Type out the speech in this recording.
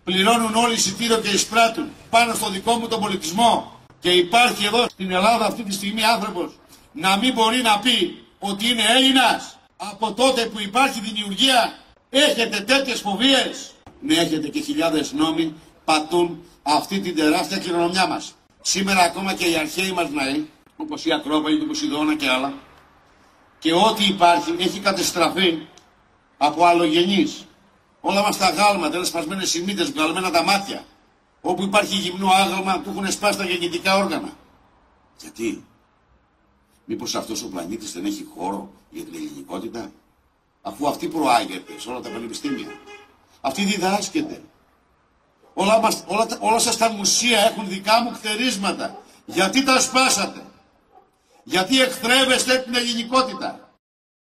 πληρώνουν όλοι εισιτήριο και εισπράττουν πάνω στο δικό μου τον πολιτισμό, και υπάρχει εδώ στην Ελλάδα αυτή τη στιγμή άνθρωπος να μην μπορεί να πει ότι είναι Έλληνας? Από τότε που υπάρχει δημιουργία έχετε τέτοιες φοβίες? Ναι, έχετε, και χιλιάδες νόμοι πατούν αυτή την τεράστια κληρονομιά μας. Σήμερα ακόμα και οι αρχαίοι μας ναοί, όπως η Ακρόπολη του Ποσειδώνα και άλλα, και ό,τι υπάρχει έχει κατεστραφεί από αλλογενείς. Όλα μας τα γάλματα είναι σπασμένες οι μύτες, βγαλμένα τα μάτια. Όπου υπάρχει γυμνό άγαλμα του έχουν σπάσει τα γεννητικά όργανα. Γιατί? Μήπως αυτός ο πλανήτης δεν έχει χώρο για την ελληνικότητα? Αφού αυτή προάγεται σε όλα τα πανεπιστήμια. Αυτή διδάσκεται. Όλα σας τα μουσεία έχουν δικά μου κτερίσματα. Γιατί τα σπάσατε? Γιατί εχθρεύεστε την ελληνικότητα?